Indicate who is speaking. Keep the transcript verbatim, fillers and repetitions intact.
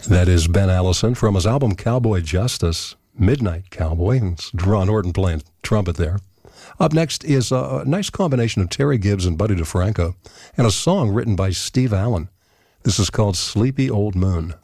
Speaker 1: That is Ben Allison from his album Cowboy Justice, Midnight Cowboy. It's Ron Horton playing trumpet there. Up next is a nice combination of Terry Gibbs and Buddy DeFranco, and a song written by Steve Allen. This is called Sleepy Old Moon.